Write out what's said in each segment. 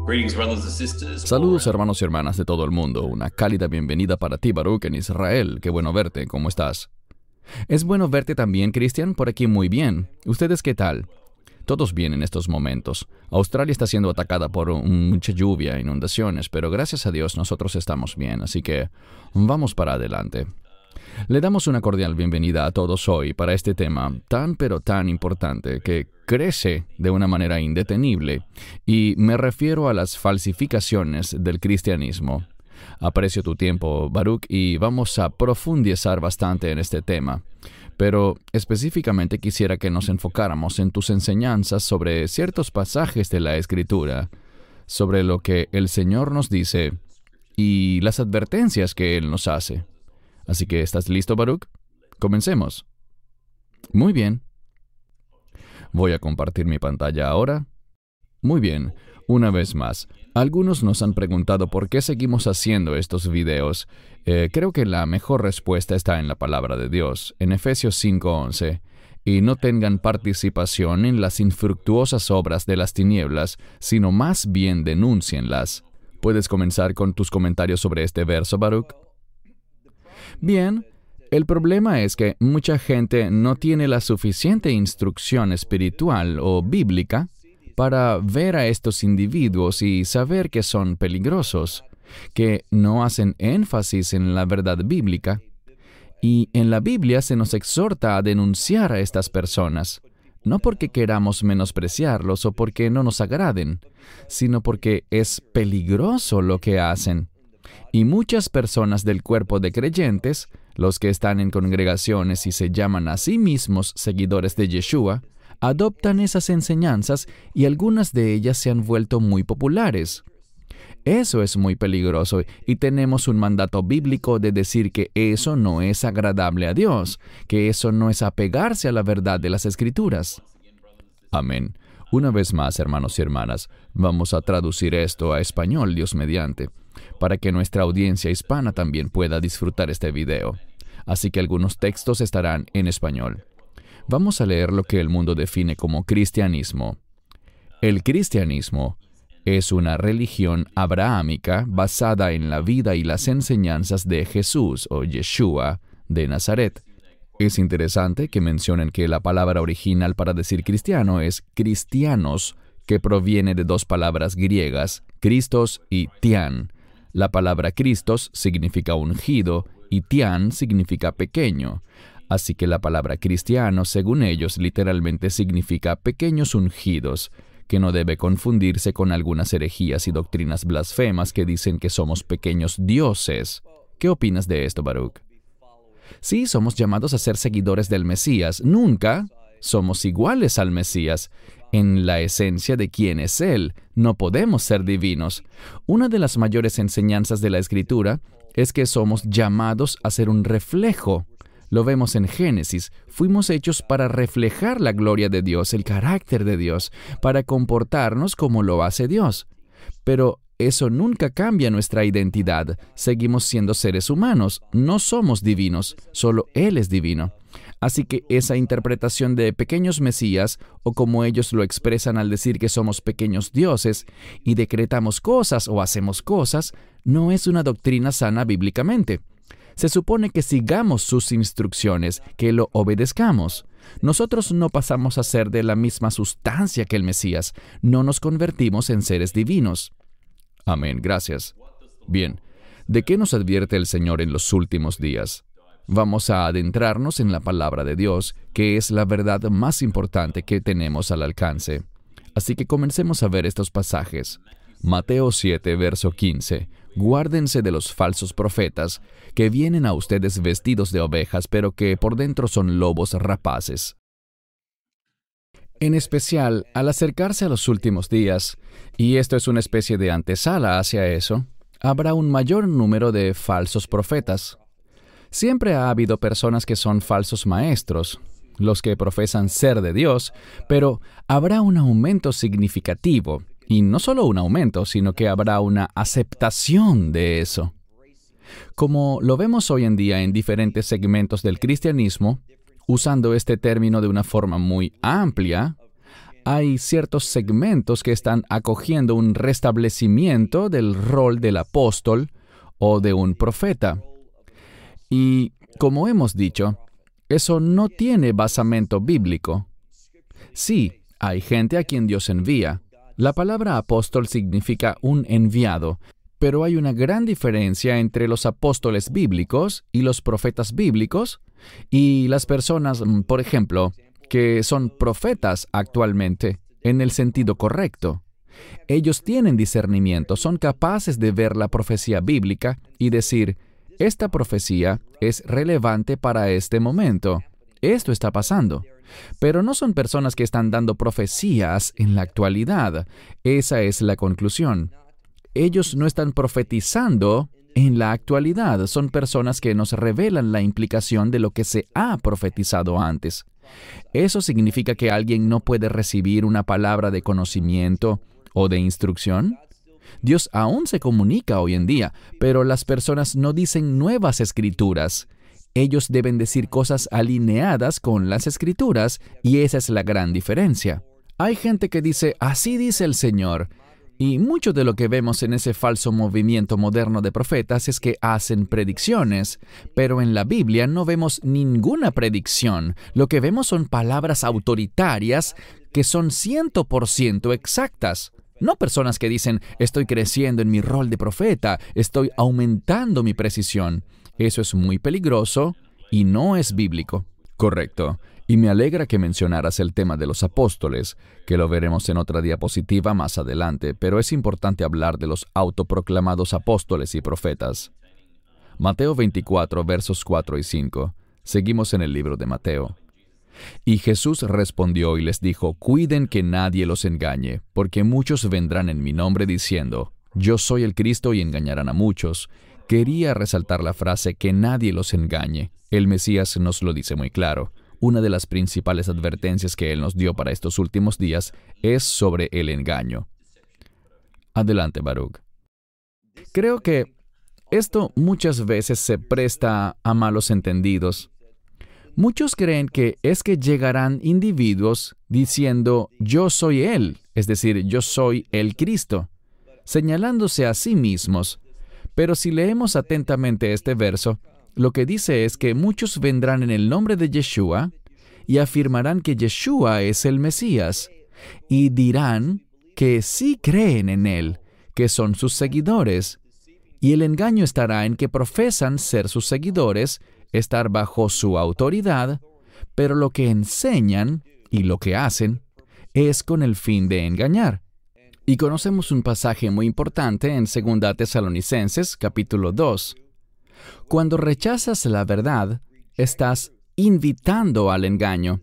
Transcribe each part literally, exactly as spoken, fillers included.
Saludos hermanos y hermanas de todo el mundo. Una cálida bienvenida para ti, Baruch, en Israel. Qué bueno verte. ¿Cómo estás? Es bueno verte también, Cristian. Por aquí muy bien. ¿Ustedes qué tal? Todos bien en estos momentos. Australia está siendo atacada por mucha lluvia e inundaciones, pero gracias a Dios nosotros estamos bien, así que vamos para adelante. Le damos una cordial bienvenida a todos hoy para este tema tan pero tan importante que crece de una manera indetenible, y me refiero a las falsificaciones del cristianismo. Aprecio tu tiempo, Baruch, y vamos a profundizar bastante en este tema. Pero específicamente quisiera que nos enfocáramos en tus enseñanzas sobre ciertos pasajes de la Escritura, sobre lo que el Señor nos dice y las advertencias que Él nos hace. Así que, ¿estás listo, Baruch? Comencemos. Muy bien. Voy a compartir mi pantalla ahora. Muy bien. Una vez más, algunos nos han preguntado por qué seguimos haciendo estos videos. Eh, creo que la mejor respuesta está en la palabra de Dios, en Efesios cinco once. Y no tengan participación en las infructuosas obras de las tinieblas, sino más bien denúncienlas. ¿Puedes comenzar con tus comentarios sobre este verso, Baruch? Bien, el problema es que mucha gente no tiene la suficiente instrucción espiritual o bíblica para ver a estos individuos y saber que son peligrosos, que no hacen énfasis en la verdad bíblica. Y en la Biblia se nos exhorta a denunciar a estas personas, no porque queramos menospreciarlos o porque no nos agraden, sino porque es peligroso lo que hacen. Y muchas personas del cuerpo de creyentes, los que están en congregaciones y se llaman a sí mismos seguidores de Yeshua, adoptan esas enseñanzas y algunas de ellas se han vuelto muy populares. Eso es muy peligroso y tenemos un mandato bíblico de decir que eso no es agradable a Dios, que eso no es apegarse a la verdad de las Escrituras. Amén. Una vez más, hermanos y hermanas, vamos a traducir esto a español, Dios mediante, para que nuestra audiencia hispana también pueda disfrutar este video. Así que algunos textos estarán en español. Vamos a leer lo que el mundo define como cristianismo. El cristianismo es una religión abrahámica basada en la vida y las enseñanzas de Jesús o Yeshua de Nazaret. Es interesante que mencionen que la palabra original para decir cristiano es cristianos, que proviene de dos palabras griegas, Christos y Tian. La palabra Christos significa ungido y Tian significa pequeño. Así que la palabra cristiano, según ellos, literalmente significa pequeños ungidos, que no debe confundirse con algunas herejías y doctrinas blasfemas que dicen que somos pequeños dioses. ¿Qué opinas de esto, Baruch? Sí, somos llamados a ser seguidores del Mesías. Nunca somos iguales al Mesías. En la esencia de quién es Él, no podemos ser divinos. Una de las mayores enseñanzas de la Escritura es que somos llamados a ser un reflejo. Lo vemos en Génesis. Fuimos hechos para reflejar la gloria de Dios, el carácter de Dios, para comportarnos como lo hace Dios. Pero eso nunca cambia nuestra identidad. Seguimos siendo seres humanos. No somos divinos. Solo Él es divino. Así que esa interpretación de pequeños mesías, o como ellos lo expresan al decir que somos pequeños dioses y decretamos cosas o hacemos cosas, no es una doctrina sana bíblicamente. Se supone que sigamos sus instrucciones, que lo obedezcamos. Nosotros no pasamos a ser de la misma sustancia que el Mesías. No nos convertimos en seres divinos. Amén, gracias. Bien, ¿de qué nos advierte el Señor en los últimos días? Vamos a adentrarnos en la palabra de Dios, que es la verdad más importante que tenemos al alcance. Así que comencemos a ver estos pasajes. Mateo siete, verso quince. Guárdense de los falsos profetas, que vienen a ustedes vestidos de ovejas, pero que por dentro son lobos rapaces. En especial, al acercarse a los últimos días, y esto es una especie de antesala hacia eso, habrá un mayor número de falsos profetas. Siempre ha habido personas que son falsos maestros, los que profesan ser de Dios, pero habrá un aumento significativo. Y no solo un aumento, sino que habrá una aceptación de eso. Como lo vemos hoy en día en diferentes segmentos del cristianismo, usando este término de una forma muy amplia, hay ciertos segmentos que están acogiendo un restablecimiento del rol del apóstol o de un profeta. Y, como hemos dicho, eso no tiene basamento bíblico. Sí, hay gente a quien Dios envía. La palabra apóstol significa un enviado, pero hay una gran diferencia entre los apóstoles bíblicos y los profetas bíblicos y las personas, por ejemplo, que son profetas actualmente, en el sentido correcto. Ellos tienen discernimiento, son capaces de ver la profecía bíblica y decir, esta profecía es relevante para este momento. Esto está pasando. Pero no son personas que están dando profecías en la actualidad. Esa es la conclusión. Ellos no están profetizando en la actualidad. Son personas que nos revelan la implicación de lo que se ha profetizado antes. ¿Eso significa que alguien no puede recibir una palabra de conocimiento o de instrucción? Dios aún se comunica hoy en día, pero las personas no dicen nuevas escrituras. Ellos deben decir cosas alineadas con las Escrituras, y esa es la gran diferencia. Hay gente que dice, así dice el Señor, y mucho de lo que vemos en ese falso movimiento moderno de profetas es que hacen predicciones, pero en la Biblia no vemos ninguna predicción. Lo que vemos son palabras autoritarias que son cien por ciento exactas. No personas que dicen, estoy creciendo en mi rol de profeta, estoy aumentando mi precisión. Eso es muy peligroso y no es bíblico. Correcto. Y me alegra que mencionaras el tema de los apóstoles, que lo veremos en otra diapositiva más adelante, pero es importante hablar de los autoproclamados apóstoles y profetas. Mateo veinticuatro, versos cuatro y cinco. Seguimos en el libro de Mateo. Y Jesús respondió y les dijo, cuiden que nadie los engañe, porque muchos vendrán en mi nombre diciendo, yo soy el Cristo, y engañarán a muchos. Quería resaltar la frase que nadie los engañe. El Mesías nos lo dice muy claro. Una de las principales advertencias que Él nos dio para estos últimos días es sobre el engaño. Adelante, Baruch. Creo que esto muchas veces se presta a malos entendidos. Muchos creen que es que llegarán individuos diciendo, yo soy Él, es decir, yo soy el Cristo, señalándose a sí mismos. Pero si leemos atentamente este verso, lo que dice es que muchos vendrán en el nombre de Yeshua y afirmarán que Yeshua es el Mesías, y dirán que sí creen en Él, que son sus seguidores. Y el engaño estará en que profesan ser sus seguidores, estar bajo su autoridad, pero lo que enseñan y lo que hacen es con el fin de engañar. Y conocemos un pasaje muy importante en Segunda Tesalonicenses, capítulo dos. Cuando rechazas la verdad, estás invitando al engaño.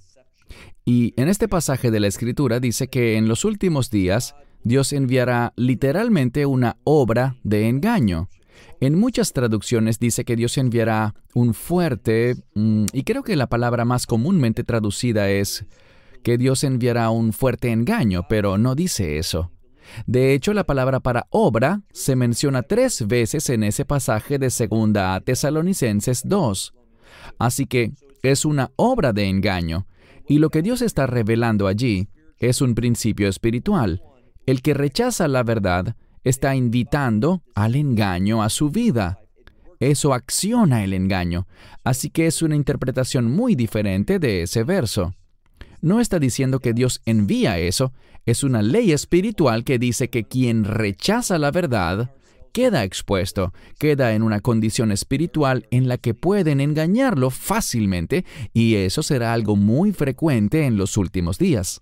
Y en este pasaje de la Escritura dice que en los últimos días Dios enviará literalmente una obra de engaño. En muchas traducciones dice que Dios enviará un fuerte, y creo que la palabra más comúnmente traducida es que Dios enviará un fuerte engaño, pero no dice eso. De hecho, la palabra para obra se menciona tres veces en ese pasaje de Segunda Tesalonicenses dos. Así que es una obra de engaño, y lo que Dios está revelando allí es un principio espiritual. El que rechaza la verdad está invitando al engaño a su vida. Eso acciona el engaño, así que es una interpretación muy diferente de ese verso. No está diciendo que Dios envía eso, es una ley espiritual que dice que quien rechaza la verdad queda expuesto, queda en una condición espiritual en la que pueden engañarlo fácilmente, y eso será algo muy frecuente en los últimos días.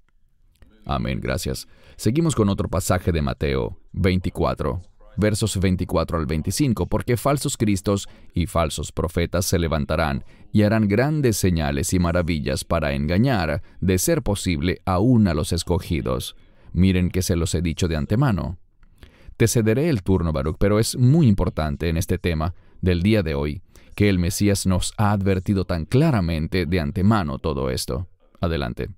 Amén, gracias. Seguimos con otro pasaje de Mateo veinticuatro, versos veinticuatro al veinticinco, porque falsos cristos y falsos profetas se levantarán y harán grandes señales y maravillas para engañar, de ser posible, aún a los escogidos. Miren que se los he dicho de antemano. Te cederé el turno, Baruch, pero es muy importante en este tema del día de hoy que el Mesías nos ha advertido tan claramente de antemano todo esto. Adelante.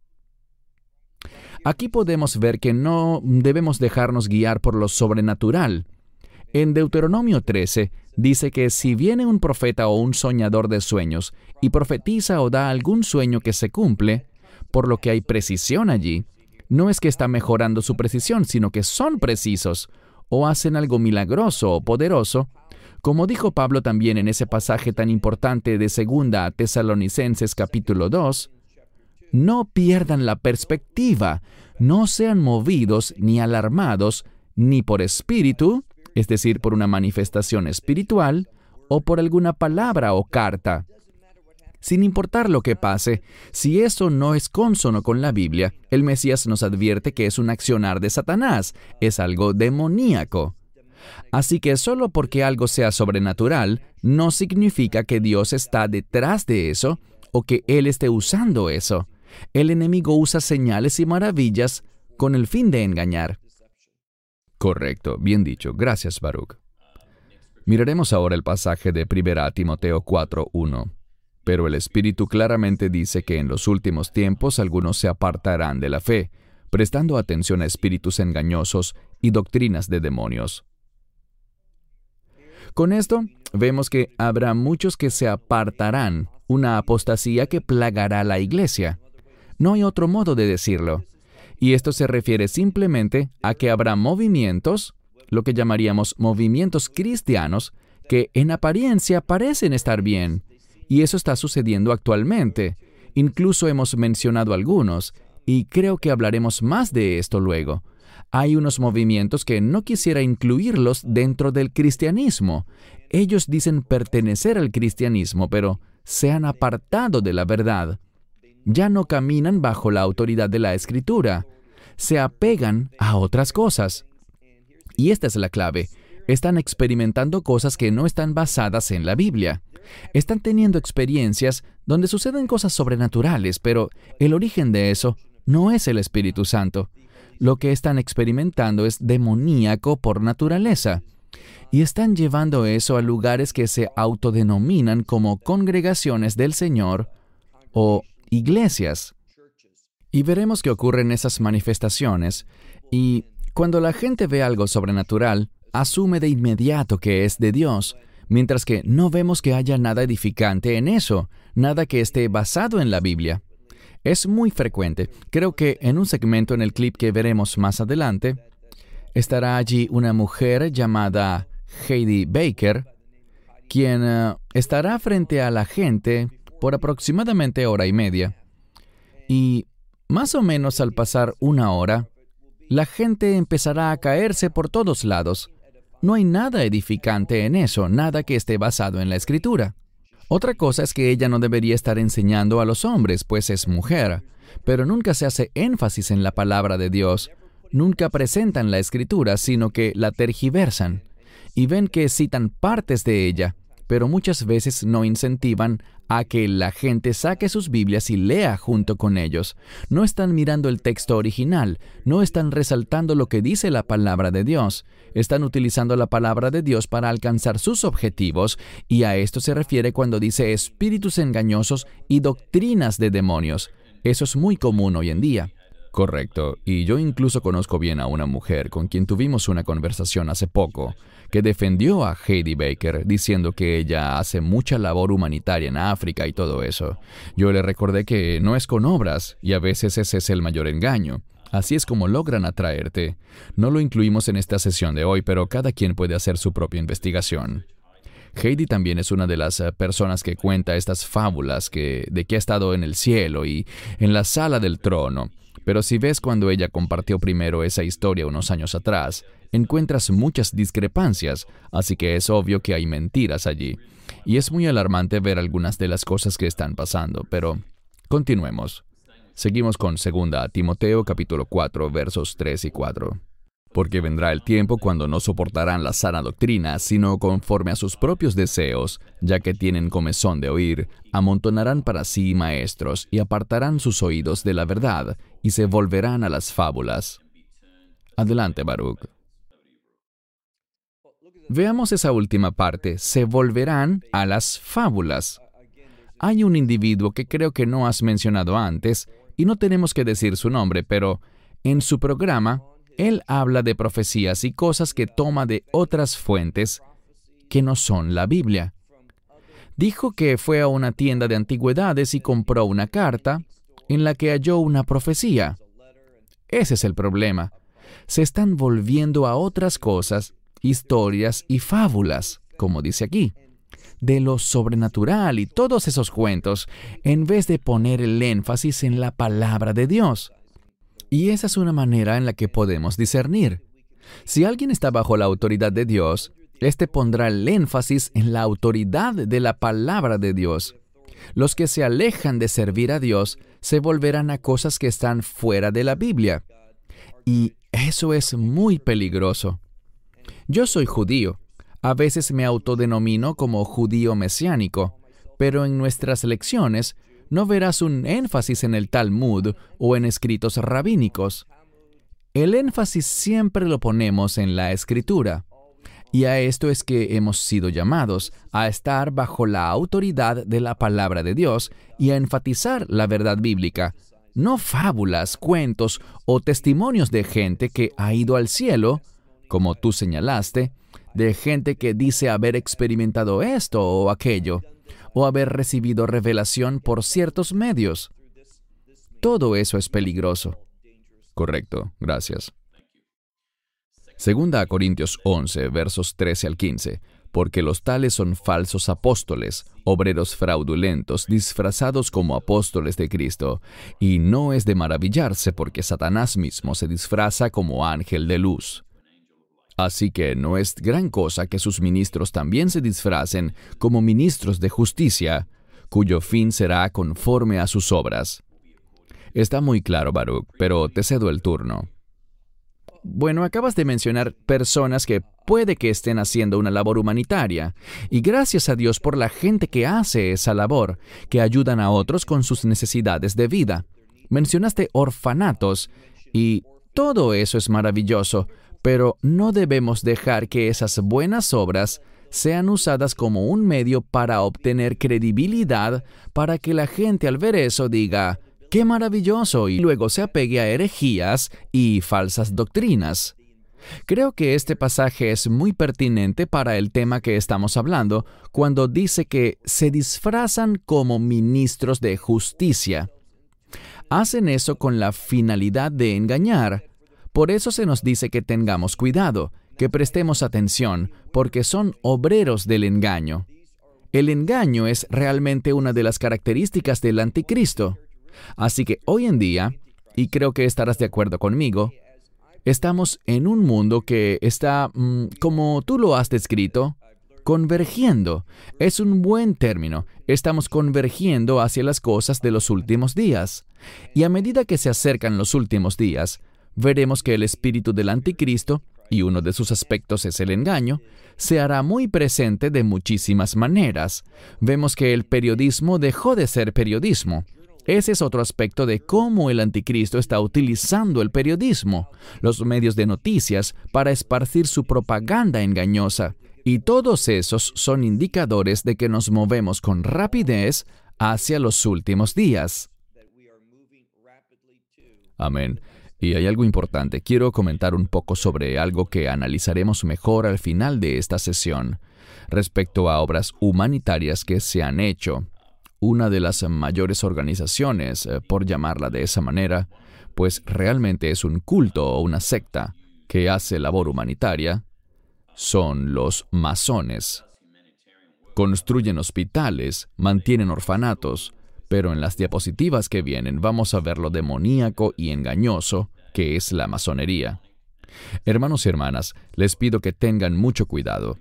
Aquí podemos ver que no debemos dejarnos guiar por lo sobrenatural. En Deuteronomio trece dice que si viene un profeta o un soñador de sueños y profetiza o da algún sueño que se cumple, por lo que hay precisión allí. No es que está mejorando su precisión, sino que son precisos, o hacen algo milagroso o poderoso. Como dijo Pablo también en ese pasaje tan importante de Segunda a Tesalonicenses capítulo dos, no pierdan la perspectiva, no sean movidos ni alarmados, ni por espíritu, es decir, por una manifestación espiritual, o por alguna palabra o carta. Sin importar lo que pase, si eso no es cónsono con la Biblia, el Mesías nos advierte que es un accionar de Satanás, es algo demoníaco. Así que solo porque algo sea sobrenatural, no significa que Dios está detrás de eso o que Él esté usando eso. El enemigo usa señales y maravillas con el fin de engañar. Correcto, bien dicho. Gracias, Baruch. Miraremos ahora el pasaje de primera Timoteo cuatro uno. Pero el Espíritu claramente dice que en los últimos tiempos algunos se apartarán de la fe, prestando atención a espíritus engañosos y doctrinas de demonios. Con esto, vemos que habrá muchos que se apartarán, una apostasía que plagará a la iglesia. No hay otro modo de decirlo. Y esto se refiere simplemente a que habrá movimientos, lo que llamaríamos movimientos cristianos, que en apariencia parecen estar bien. Y eso está sucediendo actualmente. Incluso hemos mencionado algunos, y creo que hablaremos más de esto luego. Hay unos movimientos que no quisiera incluirlos dentro del cristianismo. Ellos dicen pertenecer al cristianismo, pero se han apartado de la verdad. Ya no caminan bajo la autoridad de la Escritura. Se apegan a otras cosas. Y esta es la clave. Están experimentando cosas que no están basadas en la Biblia. Están teniendo experiencias donde suceden cosas sobrenaturales, pero el origen de eso no es el Espíritu Santo. Lo que están experimentando es demoníaco por naturaleza. Y están llevando eso a lugares que se autodenominan como congregaciones del Señor o iglesias. Y veremos qué ocurre en esas manifestaciones. Y cuando la gente ve algo sobrenatural, asume de inmediato que es de Dios, mientras que no vemos que haya nada edificante en eso, nada que esté basado en la Biblia. Es muy frecuente. Creo que en un segmento en el clip que veremos más adelante, estará allí una mujer llamada Heidi Baker, quien uh, estará frente a la gente por aproximadamente hora y media. Y más o menos al pasar una hora, la gente empezará a caerse por todos lados. No hay nada edificante en eso, nada que esté basado en la Escritura. Otra cosa es que ella no debería estar enseñando a los hombres, pues es mujer, pero nunca se hace énfasis en la palabra de Dios. Nunca presentan la Escritura, sino que la tergiversan. Y ven que citan partes de ella, pero muchas veces no incentivan a que la gente saque sus Biblias y lea junto con ellos. No están mirando el texto original, no están resaltando lo que dice la palabra de Dios. Están utilizando la palabra de Dios para alcanzar sus objetivos, y a esto se refiere cuando dice espíritus engañosos y doctrinas de demonios. Eso es muy común hoy en día. Correcto, y yo incluso conozco bien a una mujer con quien tuvimos una conversación hace poco, que defendió a Heidi Baker, diciendo que ella hace mucha labor humanitaria en África y todo eso. Yo le recordé que no es con obras, y a veces ese es el mayor engaño. Así es como logran atraerte. No lo incluimos en esta sesión de hoy, pero cada quien puede hacer su propia investigación. Heidi también es una de las uh, personas que cuenta estas fábulas que, de que ha estado en el cielo y en la sala del trono. Pero si ves cuando ella compartió primero esa historia unos años atrás, encuentras muchas discrepancias, así que es obvio que hay mentiras allí. Y es muy alarmante ver algunas de las cosas que están pasando, pero continuemos. Seguimos con segunda Timoteo capítulo cuatro, versos tres y cuatro. Porque vendrá el tiempo cuando no soportarán la sana doctrina, sino conforme a sus propios deseos, ya que tienen comezón de oír, amontonarán para sí maestros y apartarán sus oídos de la verdad y se volverán a las fábulas. Adelante, Baruch. Veamos esa última parte, se volverán a las fábulas. Hay un individuo que creo que no has mencionado antes, y no tenemos que decir su nombre, pero en su programa, él habla de profecías y cosas que toma de otras fuentes que no son la Biblia. Dijo que fue a una tienda de antigüedades y compró una carta, en la que halló una profecía. Ese es el problema. Se están volviendo a otras cosas, historias y fábulas, como dice aquí, de lo sobrenatural y todos esos cuentos, en vez de poner el énfasis en la palabra de Dios. Y esa es una manera en la que podemos discernir. Si alguien está bajo la autoridad de Dios, éste pondrá el énfasis en la autoridad de la palabra de Dios. Los que se alejan de servir a Dios se volverán a cosas que están fuera de la Biblia. Y eso es muy peligroso. Yo soy judío. A veces me autodenomino como judío mesiánico, pero en nuestras lecciones no verás un énfasis en el Talmud o en escritos rabínicos. El énfasis siempre lo ponemos en la Escritura. Y a esto es que hemos sido llamados, a estar bajo la autoridad de la palabra de Dios y a enfatizar la verdad bíblica, no fábulas, cuentos o testimonios de gente que ha ido al cielo, como tú señalaste, de gente que dice haber experimentado esto o aquello, o haber recibido revelación por ciertos medios. Todo eso es peligroso. Correcto, gracias. Segunda a Corintios once, versos trece al quince. Porque los tales son falsos apóstoles, obreros fraudulentos, disfrazados como apóstoles de Cristo. Y no es de maravillarse porque Satanás mismo se disfraza como ángel de luz. Así que no es gran cosa que sus ministros también se disfracen como ministros de justicia, cuyo fin será conforme a sus obras. Está muy claro, Baruch, pero te cedo el turno. Bueno, acabas de mencionar personas que puede que estén haciendo una labor humanitaria, y gracias a Dios por la gente que hace esa labor, que ayudan a otros con sus necesidades de vida. Mencionaste orfanatos, y todo eso es maravilloso, pero no debemos dejar que esas buenas obras sean usadas como un medio para obtener credibilidad, para que la gente al ver eso diga, ¡qué maravilloso!, y luego se apegue a herejías y falsas doctrinas. Creo que este pasaje es muy pertinente para el tema que estamos hablando, cuando dice que se disfrazan como ministros de justicia. Hacen eso con la finalidad de engañar. Por eso se nos dice que tengamos cuidado, que prestemos atención, porque son obreros del engaño. El engaño es realmente una de las características del anticristo. Así que hoy en día, y creo que estarás de acuerdo conmigo, estamos en un mundo que está, mmm, como tú lo has descrito, convergiendo. Es un buen término. Estamos convergiendo hacia las cosas de los últimos días. Y a medida que se acercan los últimos días, veremos que el espíritu del anticristo, y uno de sus aspectos es el engaño, se hará muy presente de muchísimas maneras. Vemos que el periodismo dejó de ser periodismo. Ese es otro aspecto de cómo el anticristo está utilizando el periodismo, los medios de noticias, para esparcir su propaganda engañosa. Y todos esos son indicadores de que nos movemos con rapidez hacia los últimos días. Amén. Y hay algo importante. Quiero comentar un poco sobre algo que analizaremos mejor al final de esta sesión, respecto a obras humanitarias que se han hecho. Una de las mayores organizaciones, eh, por llamarla de esa manera, pues realmente es un culto o una secta que hace labor humanitaria, son los masones. Construyen hospitales, mantienen orfanatos, pero en las diapositivas que vienen vamos a ver lo demoníaco y engañoso que es la masonería. Hermanos y hermanas, les pido que tengan mucho cuidado.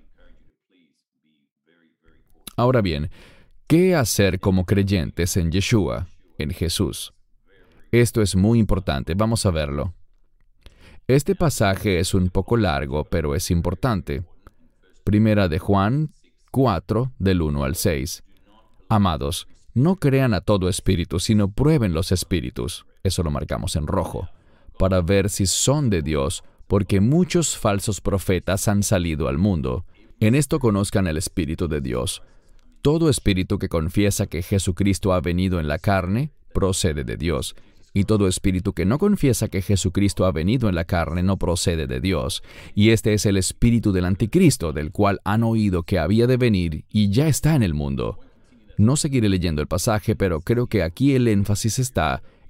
Ahora bien, ¿qué hacer como creyentes en Yeshua, en Jesús? Esto es muy importante, vamos a verlo. Este pasaje es un poco largo, pero es importante. Primera de Juan cuatro, del uno al seis. Amados, no crean a todo espíritu, sino prueben los espíritus. Eso lo marcamos en rojo, para ver si son de Dios, porque muchos falsos profetas han salido al mundo. En esto conozcan el Espíritu de Dios. Todo espíritu que confiesa que Jesucristo ha venido en la carne, procede de Dios. Y todo espíritu que no confiesa que Jesucristo ha venido en la carne, no procede de Dios. Y este es el espíritu del anticristo, del cual han oído que había de venir y ya está en el mundo. No seguiré leyendo el pasaje, pero creo que aquí el énfasis está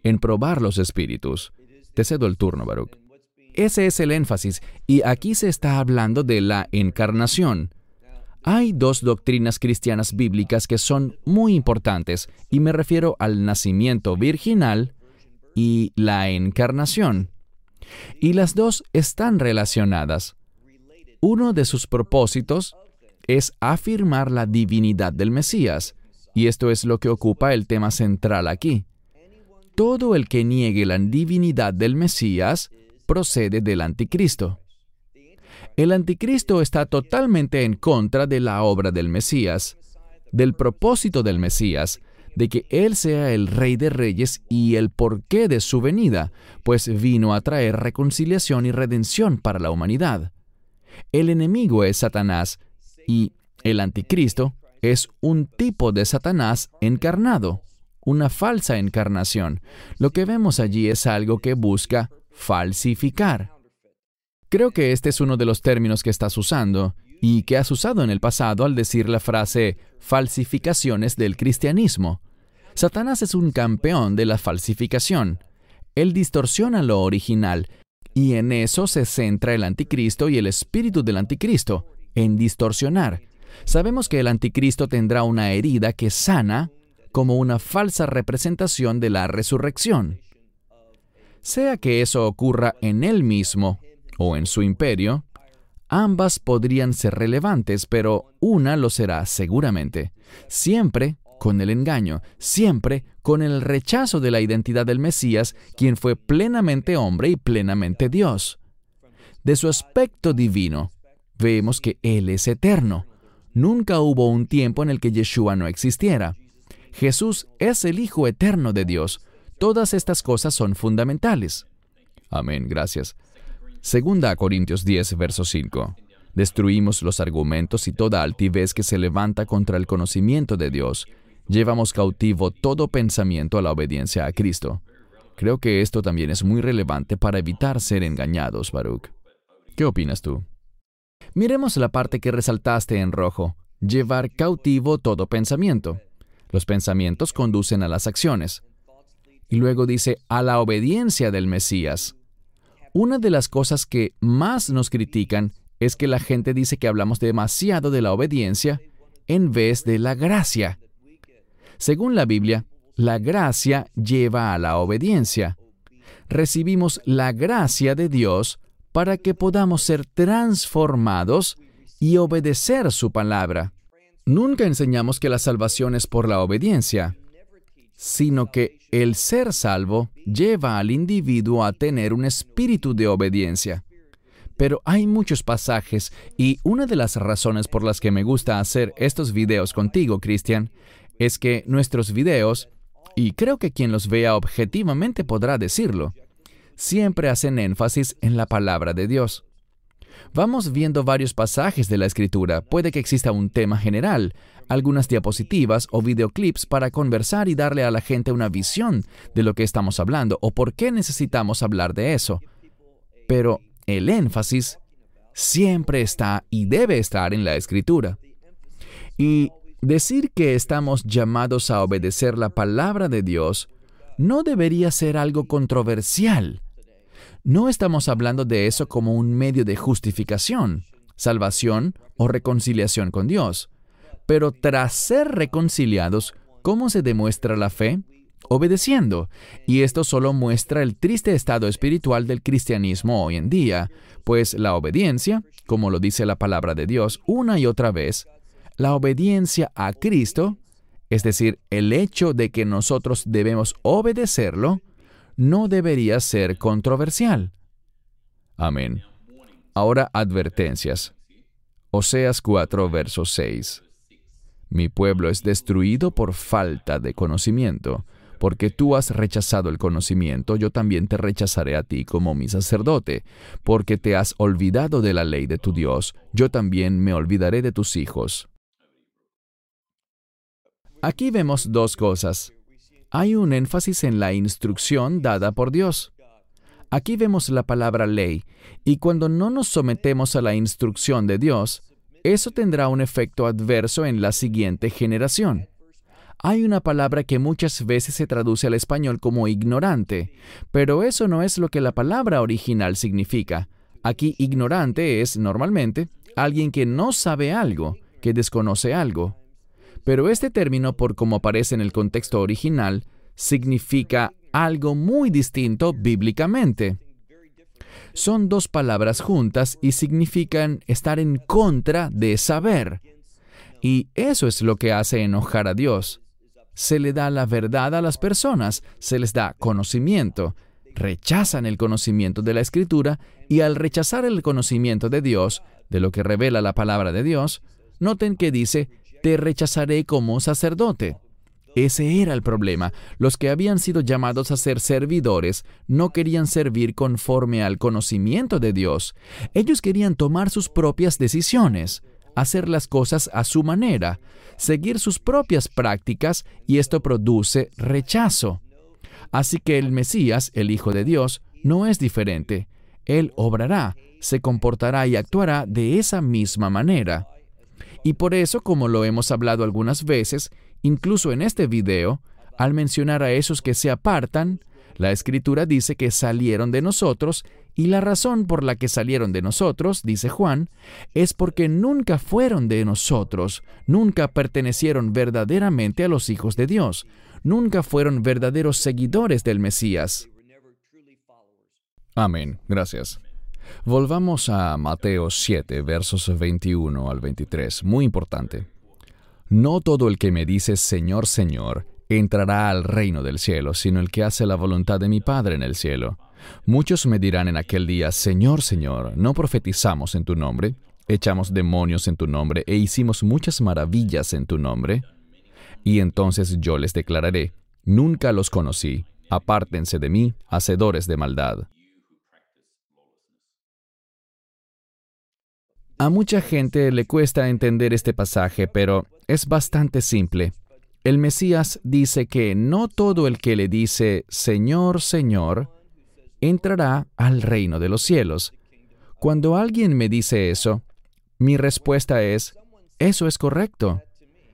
en probar los espíritus. Te cedo el turno, Baruch. Ese es el énfasis, y aquí se está hablando de la encarnación. Hay dos doctrinas cristianas bíblicas que son muy importantes, y me refiero al nacimiento virginal y la encarnación. Y las dos están relacionadas. Uno de sus propósitos es afirmar la divinidad del Mesías, y esto es lo que ocupa el tema central aquí. Todo el que niegue la divinidad del Mesías procede del anticristo. El anticristo está totalmente en contra de la obra del Mesías, del propósito del Mesías, de que Él sea el Rey de Reyes y el porqué de su venida, pues vino a traer reconciliación y redención para la humanidad. El enemigo es Satanás, y el anticristo es un tipo de Satanás encarnado, una falsa encarnación. Lo que vemos allí es algo que busca falsificar. Creo que este es uno de los términos que estás usando y que has usado en el pasado al decir la frase falsificaciones del cristianismo. Satanás es un campeón de la falsificación. Él distorsiona lo original, y en eso se centra el anticristo y el espíritu del anticristo, en distorsionar. Sabemos que el anticristo tendrá una herida que sana como una falsa representación de la resurrección. Sea que eso ocurra en él mismo o en su imperio, ambas podrían ser relevantes, pero una lo será seguramente. Siempre con el engaño, siempre con el rechazo de la identidad del Mesías, quien fue plenamente hombre y plenamente Dios. De su aspecto divino, vemos que Él es eterno. Nunca hubo un tiempo en el que Yeshua no existiera. Jesús es el Hijo eterno de Dios. Todas estas cosas son fundamentales. Amén, gracias. Segunda a Corintios diez, verso cinco. Destruimos los argumentos y toda altivez que se levanta contra el conocimiento de Dios. Llevamos cautivo todo pensamiento a la obediencia a Cristo. Creo que esto también es muy relevante para evitar ser engañados, Baruch. ¿Qué opinas tú? Miremos la parte que resaltaste en rojo. Llevar cautivo todo pensamiento. Los pensamientos conducen a las acciones. Y luego dice, a la obediencia del Mesías. Una de las cosas que más nos critican es que la gente dice que hablamos demasiado de la obediencia en vez de la gracia. Según la Biblia, la gracia lleva a la obediencia. Recibimos la gracia de Dios para que podamos ser transformados y obedecer su palabra. Nunca enseñamos que la salvación es por la obediencia, sino que el ser salvo lleva al individuo a tener un espíritu de obediencia. Pero hay muchos pasajes, y una de las razones por las que me gusta hacer estos videos contigo, Cristian, es que nuestros videos, y creo que quien los vea objetivamente podrá decirlo, siempre hacen énfasis en la palabra de Dios. Vamos viendo varios pasajes de la Escritura. Puede que exista un tema general, algunas diapositivas o videoclips para conversar y darle a la gente una visión de lo que estamos hablando o por qué necesitamos hablar de eso. Pero el énfasis siempre está y debe estar en la Escritura. Y decir que estamos llamados a obedecer la palabra de Dios no debería ser algo controversial. No estamos hablando de eso como un medio de justificación, salvación o reconciliación con Dios. Pero tras ser reconciliados, ¿cómo se demuestra la fe? Obedeciendo. Y esto solo muestra el triste estado espiritual del cristianismo hoy en día, pues la obediencia, como lo dice la palabra de Dios una y otra vez, la obediencia a Cristo, es decir, el hecho de que nosotros debemos obedecerlo, no debería ser controversial. Amén. Ahora advertencias. Oseas cuatro, verso seis. Mi pueblo es destruido por falta de conocimiento. Porque tú has rechazado el conocimiento, yo también te rechazaré a ti como mi sacerdote. Porque te has olvidado de la ley de tu Dios, yo también me olvidaré de tus hijos. Aquí vemos dos cosas. Hay un énfasis en la instrucción dada por Dios. Aquí vemos la palabra ley, y cuando no nos sometemos a la instrucción de Dios, eso tendrá un efecto adverso en la siguiente generación. Hay una palabra que muchas veces se traduce al español como ignorante, pero eso no es lo que la palabra original significa. Aquí ignorante es, normalmente, alguien que no sabe algo, que desconoce algo. Pero este término, por como aparece en el contexto original, significa algo muy distinto bíblicamente. Son dos palabras juntas y significan estar en contra de saber. Y eso es lo que hace enojar a Dios. Se le da la verdad a las personas, se les da conocimiento. Rechazan el conocimiento de la Escritura y al rechazar el conocimiento de Dios, de lo que revela la palabra de Dios, noten que dice, te rechazaré como sacerdote. Ese era el problema. Los que habían sido llamados a ser servidores no querían servir conforme al conocimiento de Dios. Ellos querían tomar sus propias decisiones, hacer las cosas a su manera, seguir sus propias prácticas, y esto produce rechazo. Así que el Mesías, el Hijo de Dios, no es diferente. Él obrará, se comportará y actuará de esa misma manera. Y por eso, como lo hemos hablado algunas veces, incluso en este video, al mencionar a esos que se apartan, la Escritura dice que salieron de nosotros, y la razón por la que salieron de nosotros, dice Juan, es porque nunca fueron de nosotros, nunca pertenecieron verdaderamente a los hijos de Dios, nunca fueron verdaderos seguidores del Mesías. Amén. Gracias. Volvamos a Mateo siete, versos veintiuno al veintitrés. Muy importante. No todo el que me dice Señor, Señor, entrará al reino del cielo, sino el que hace la voluntad de mi Padre en el cielo. Muchos me dirán en aquel día, Señor, Señor, ¿no profetizamos en tu nombre? ¿Echamos demonios en tu nombre e hicimos muchas maravillas en tu nombre? Y entonces yo les declararé, nunca los conocí, apártense de mí, hacedores de maldad. A mucha gente le cuesta entender este pasaje, pero es bastante simple. El Mesías dice que no todo el que le dice, Señor, Señor, entrará al reino de los cielos. Cuando alguien me dice eso, mi respuesta es, eso es correcto.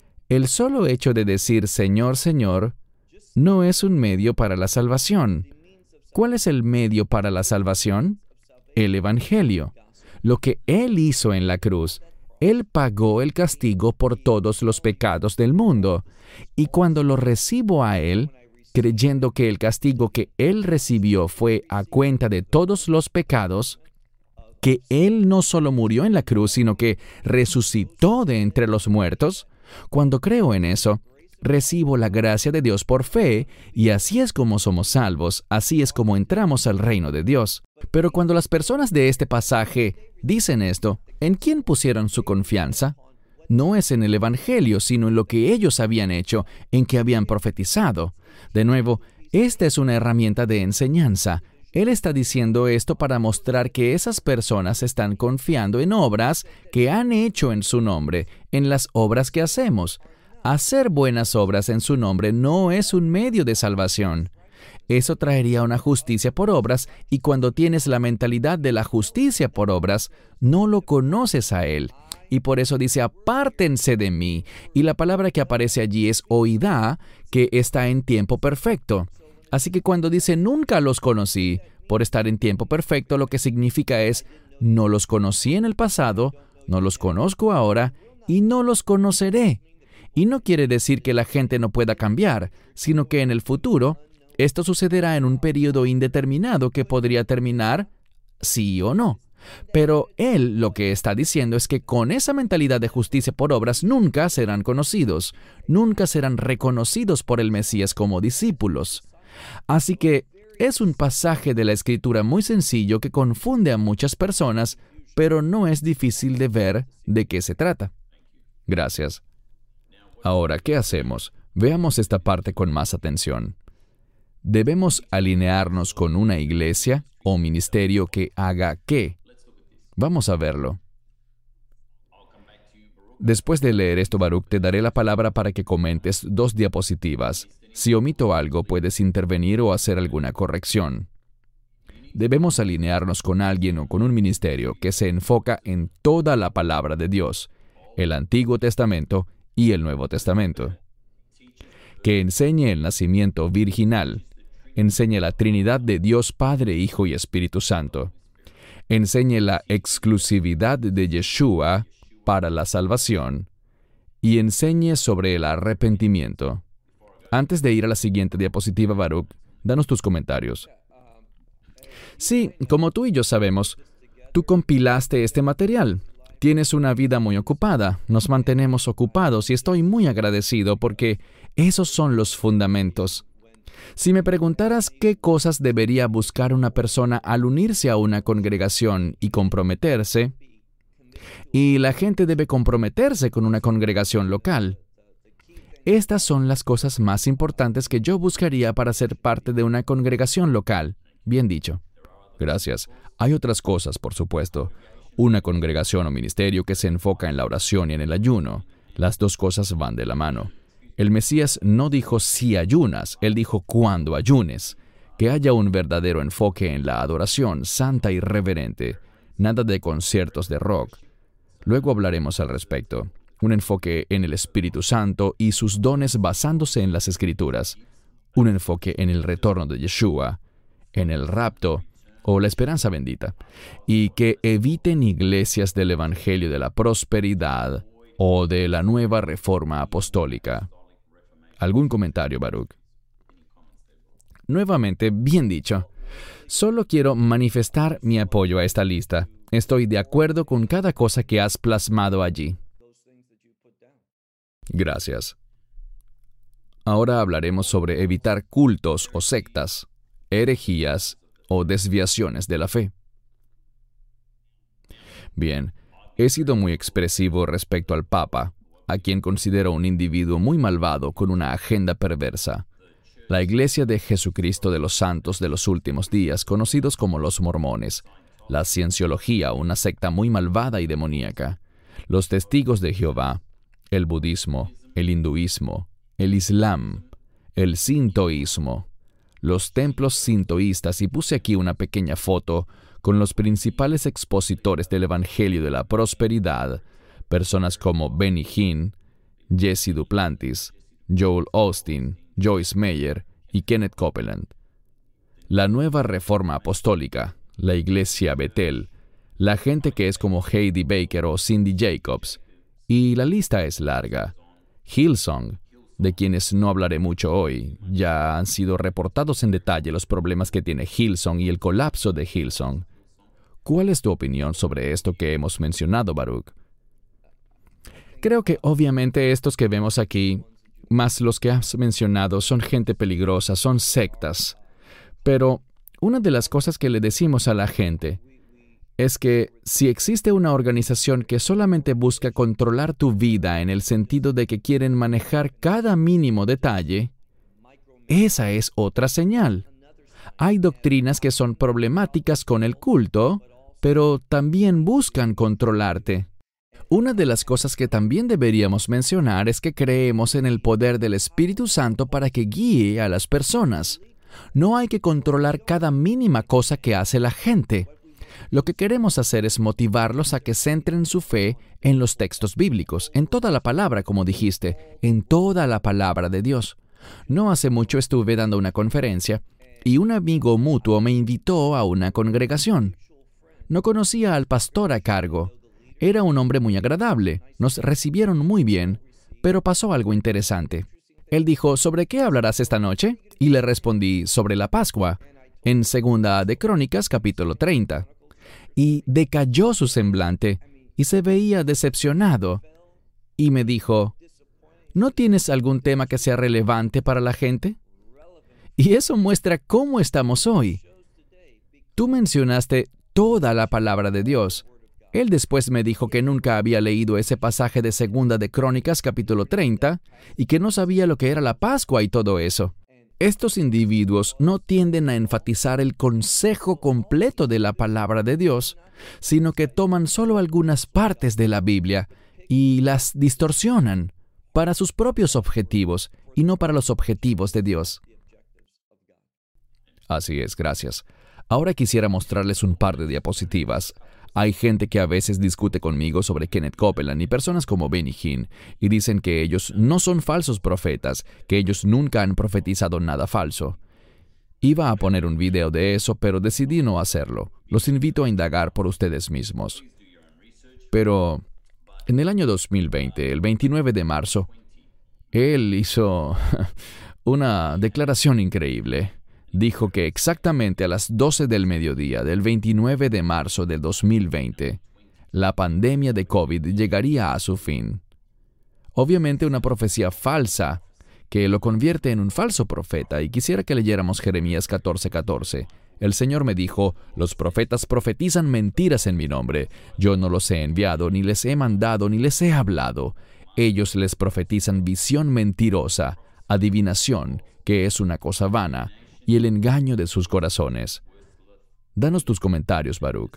El solo hecho de decir Señor, Señor, no es un medio para la salvación. ¿Cuál es el medio para la salvación? El Evangelio. Lo que Él hizo en la cruz. Él pagó el castigo por todos los pecados del mundo. Y cuando lo recibo a Él, creyendo que el castigo que Él recibió fue a cuenta de todos los pecados, que Él no solo murió en la cruz, sino que resucitó de entre los muertos, cuando creo en eso, recibo la gracia de Dios por fe, y así es como somos salvos, así es como entramos al reino de Dios. Pero cuando las personas de este pasaje dicen esto, ¿en quién pusieron su confianza? No es en el Evangelio, sino en lo que ellos habían hecho, en que habían profetizado. De nuevo, esta es una herramienta de enseñanza. Él está diciendo esto para mostrar que esas personas están confiando en obras que han hecho en su nombre, en las obras que hacemos. Hacer buenas obras en su nombre no es un medio de salvación. Eso traería una justicia por obras, y cuando tienes la mentalidad de la justicia por obras, no lo conoces a Él. Y por eso dice, apártense de mí. Y la palabra que aparece allí es oidá, que está en tiempo perfecto. Así que cuando dice, nunca los conocí, por estar en tiempo perfecto, lo que significa es, no los conocí en el pasado, no los conozco ahora, y no los conoceré. Y no quiere decir que la gente no pueda cambiar, sino que en el futuro, esto sucederá en un periodo indeterminado que podría terminar sí o no. Pero Él lo que está diciendo es que con esa mentalidad de justicia por obras nunca serán conocidos, nunca serán reconocidos por el Mesías como discípulos. Así que es un pasaje de la Escritura muy sencillo que confunde a muchas personas, pero no es difícil de ver de qué se trata. Gracias. Ahora, ¿qué hacemos? Veamos esta parte con más atención. ¿Debemos alinearnos con una iglesia o ministerio que haga qué? Vamos a verlo. Después de leer esto, Baruch, te daré la palabra para que comentes dos diapositivas. Si omito algo, puedes intervenir o hacer alguna corrección. Debemos alinearnos con alguien o con un ministerio que se enfoca en toda la palabra de Dios, el Antiguo Testamento y el Nuevo Testamento. que enseñe el nacimiento virginal, enseñe la Trinidad de Dios Padre, Hijo y Espíritu Santo, enseñe la exclusividad de Yeshua para la salvación y enseñe sobre el arrepentimiento. Antes de ir a la siguiente diapositiva, Baruch, danos tus comentarios. Sí, como tú y yo sabemos, tú compilaste este material. Tienes una vida muy ocupada, nos mantenemos ocupados y estoy muy agradecido porque esos son los fundamentos. Si me preguntaras qué cosas debería buscar una persona al unirse a una congregación y comprometerse, y la gente debe comprometerse con una congregación local, estas son las cosas más importantes que yo buscaría para ser parte de una congregación local. Bien dicho. Gracias. Hay otras cosas, por supuesto. Una congregación o ministerio que se enfoca en la oración y en el ayuno. Las dos cosas van de la mano. El Mesías no dijo si ayunas, Él dijo cuando ayunes. Que haya un verdadero enfoque en la adoración santa y reverente. Nada de conciertos de rock. Luego hablaremos al respecto. Un enfoque en el Espíritu Santo y sus dones basándose en las Escrituras. Un enfoque en el retorno de Yeshua, en el rapto o la esperanza bendita. Y que eviten iglesias del Evangelio de la Prosperidad o de la Nueva Reforma Apostólica. ¿Algún comentario, Baruch? Nuevamente, bien dicho. Solo quiero manifestar mi apoyo a esta lista. Estoy de acuerdo con cada cosa que has plasmado allí. Gracias. Ahora hablaremos sobre evitar cultos o sectas, herejías o desviaciones de la fe. Bien, he sido muy expresivo respecto al Papa, a quien considero un individuo muy malvado con una agenda perversa. La Iglesia de Jesucristo de los Santos de los Últimos Días, conocidos como los Mormones, la Cienciología, una secta muy malvada y demoníaca, los Testigos de Jehová, el budismo, el hinduismo, el islam, el sintoísmo, los templos sintoístas, y puse aquí una pequeña foto con los principales expositores del Evangelio de la Prosperidad, personas como Benny Hinn, Jesse Duplantis, Joel Austin, Joyce Meyer y Kenneth Copeland. La Nueva Reforma Apostólica, la Iglesia Betel, la gente que es como Heidi Baker o Cindy Jacobs, y la lista es larga. Hillsong, de quienes no hablaré mucho hoy, ya han sido reportados en detalle los problemas que tiene Hillsong y el colapso de Hillsong. ¿Cuál es tu opinión sobre esto que hemos mencionado, Baruch? Creo que obviamente estos que vemos aquí, más los que has mencionado, son gente peligrosa, son sectas. Pero una de las cosas que le decimos a la gente es que si existe una organización que solamente busca controlar tu vida en el sentido de que quieren manejar cada mínimo detalle, esa es otra señal. Hay doctrinas que son problemáticas con el culto, pero también buscan controlarte. Una de las cosas que también deberíamos mencionar es que creemos en el poder del Espíritu Santo para que guíe a las personas. No hay que controlar cada mínima cosa que hace la gente. Lo que queremos hacer es motivarlos a que centren su fe en los textos bíblicos, en toda la palabra, como dijiste, en toda la palabra de Dios. No hace mucho estuve dando una conferencia y un amigo mutuo me invitó a una congregación. No conocía al pastor a cargo. Era un hombre muy agradable, nos recibieron muy bien, pero pasó algo interesante. Él dijo, ¿sobre qué hablarás esta noche? Y le respondí, sobre la Pascua, en Segunda de Crónicas, capítulo treinta. Y decayó su semblante, y se veía decepcionado. Y me dijo, ¿no tienes algún tema que sea relevante para la gente? Y eso muestra cómo estamos hoy. Tú mencionaste toda la palabra de Dios. Él después me dijo que nunca había leído ese pasaje de Segunda de Crónicas, capítulo treinta, y que no sabía lo que era la Pascua y todo eso. Estos individuos no tienden a enfatizar el consejo completo de la palabra de Dios, sino que toman solo algunas partes de la Biblia y las distorsionan para sus propios objetivos y no para los objetivos de Dios. Así es, gracias. Ahora quisiera mostrarles un par de diapositivas. Hay gente que a veces discute conmigo sobre Kenneth Copeland y personas como Benny Hinn y dicen que ellos no son falsos profetas, que ellos nunca han profetizado nada falso. Iba a poner un video de eso, pero decidí no hacerlo. Los invito a indagar por ustedes mismos. Pero en el año dos mil veinte, el veintinueve de marzo, él hizo una declaración increíble. Dijo que exactamente a las doce del mediodía del veintinueve de marzo del dos mil veinte, la pandemia de COVID llegaría a su fin. Obviamente una profecía falsa que lo convierte en un falso profeta, y quisiera que leyéramos Jeremías catorce catorce. El Señor me dijo, los profetas profetizan mentiras en mi nombre. Yo no los he enviado, ni les he mandado, ni les he hablado. Ellos les profetizan visión mentirosa, adivinación, que es una cosa vana, y el engaño de sus corazones. Danos tus comentarios, Baruch.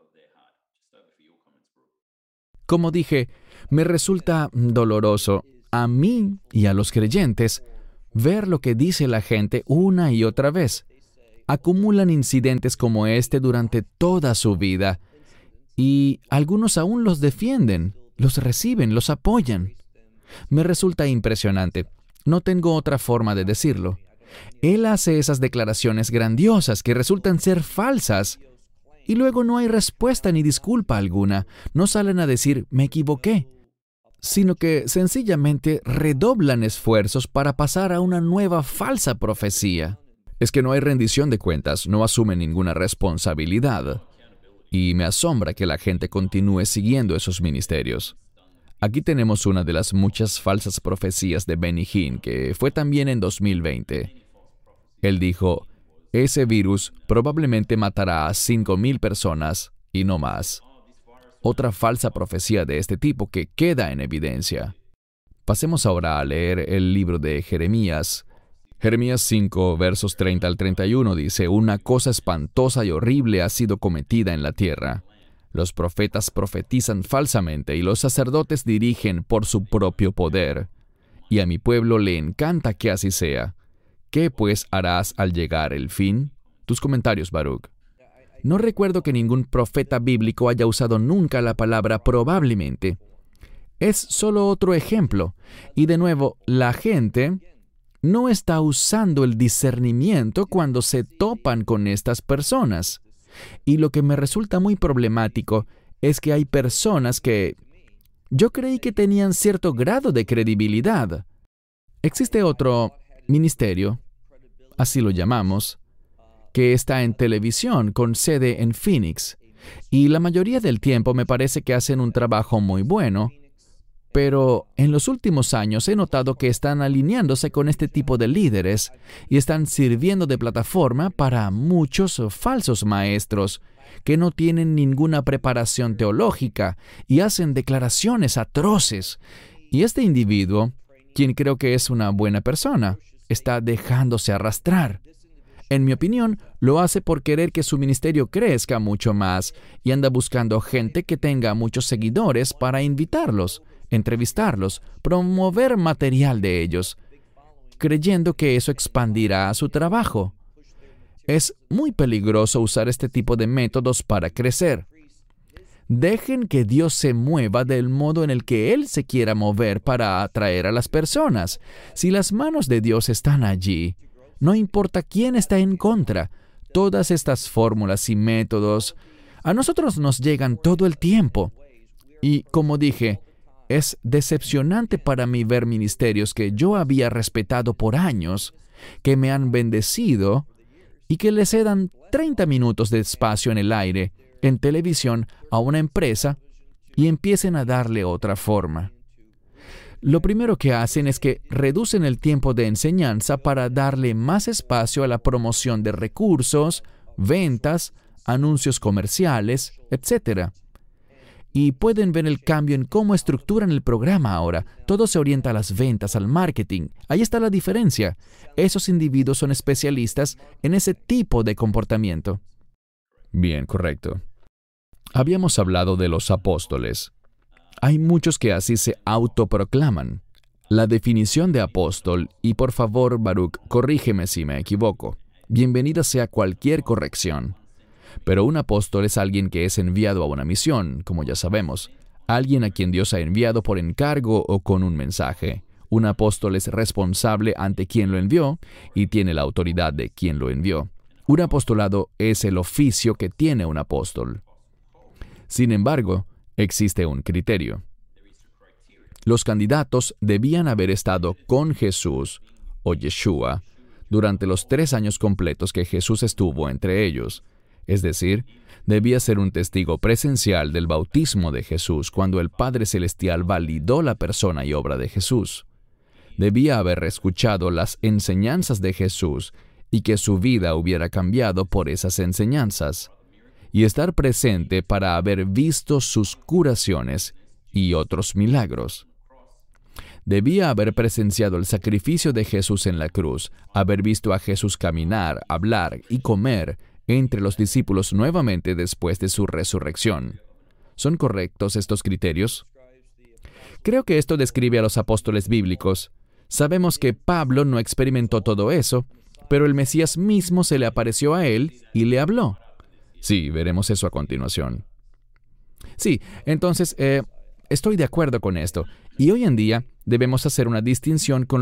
Como dije, me resulta doloroso a mí y a los creyentes ver lo que dice la gente una y otra vez. Acumulan incidentes como este durante toda su vida y algunos aún los defienden, los reciben, los apoyan. Me resulta impresionante. No tengo otra forma de decirlo. Él hace esas declaraciones grandiosas que resultan ser falsas y luego no hay respuesta ni disculpa alguna. No salen a decir, me equivoqué, sino que sencillamente redoblan esfuerzos para pasar a una nueva falsa profecía. Es que no hay rendición de cuentas, no asumen ninguna responsabilidad. Y me asombra que la gente continúe siguiendo esos ministerios. Aquí tenemos una de las muchas falsas profecías de Benny Hinn, que fue también en dos mil veinte. Él dijo, ese virus probablemente matará a cinco mil personas y no más. Otra falsa profecía de este tipo que queda en evidencia. Pasemos ahora a leer el libro de Jeremías. Jeremías cinco, versos treinta al treinta y uno dice, una cosa espantosa y horrible ha sido cometida en la tierra. Los profetas profetizan falsamente y los sacerdotes dirigen por su propio poder. Y a mi pueblo le encanta que así sea. ¿Qué pues harás al llegar el fin? Tus comentarios, Baruch. No recuerdo que ningún profeta bíblico haya usado nunca la palabra probablemente. Es solo otro ejemplo. Y de nuevo, la gente no está usando el discernimiento cuando se topan con estas personas. Y lo que me resulta muy problemático es que hay personas que yo creí que tenían cierto grado de credibilidad. Existe otro ministerio, así lo llamamos, que está en televisión con sede en Phoenix. Y la mayoría del tiempo me parece que hacen un trabajo muy bueno. Pero en los últimos años he notado que están alineándose con este tipo de líderes y están sirviendo de plataforma para muchos falsos maestros que no tienen ninguna preparación teológica y hacen declaraciones atroces. Y este individuo, quien creo que es una buena persona, está dejándose arrastrar. En mi opinión, lo hace por querer que su ministerio crezca mucho más y anda buscando gente que tenga muchos seguidores para invitarlos, entrevistarlos, promover material de ellos, creyendo que eso expandirá su trabajo. Es muy peligroso usar este tipo de métodos para crecer. Dejen que Dios se mueva del modo en el que Él se quiera mover para atraer a las personas. Si las manos de Dios están allí, no importa quién está en contra, todas estas fórmulas y métodos a nosotros nos llegan todo el tiempo. Y como dije, es decepcionante para mí ver ministerios que yo había respetado por años, que me han bendecido y que le cedan treinta minutos de espacio en el aire, en televisión, a una empresa y empiecen a darle otra forma. Lo primero que hacen es que reducen el tiempo de enseñanza para darle más espacio a la promoción de recursos, ventas, anuncios comerciales, etcétera. Y pueden ver el cambio en cómo estructuran el programa ahora. Todo se orienta a las ventas, al marketing. Ahí está la diferencia. Esos individuos son especialistas en ese tipo de comportamiento. Bien, correcto. Habíamos hablado de los apóstoles. Hay muchos que así se autoproclaman. La definición de apóstol, y por favor, Baruch, corrígeme si me equivoco. Bienvenida sea cualquier corrección. Pero un apóstol es alguien que es enviado a una misión, como ya sabemos. Alguien a quien Dios ha enviado por encargo o con un mensaje. Un apóstol es responsable ante quien lo envió y tiene la autoridad de quien lo envió. Un apostolado es el oficio que tiene un apóstol. Sin embargo, existe un criterio. Los candidatos debían haber estado con Jesús, o Yeshua, durante los tres años completos que Jesús estuvo entre ellos. Es decir, debía ser un testigo presencial del bautismo de Jesús cuando el Padre Celestial validó la persona y obra de Jesús. Debía haber escuchado las enseñanzas de Jesús y que su vida hubiera cambiado por esas enseñanzas, y estar presente para haber visto sus curaciones y otros milagros. Debía haber presenciado el sacrificio de Jesús en la cruz, haber visto a Jesús caminar, hablar y comer entre los discípulos nuevamente después de su resurrección. ¿Son correctos estos criterios? Creo que esto describe a los apóstoles bíblicos. Sabemos que Pablo no experimentó todo eso, pero el Mesías mismo se le apareció a él y le habló. Sí, veremos eso a continuación. Sí, entonces, eh, estoy de acuerdo con esto. Y hoy en día debemos hacer una distinción con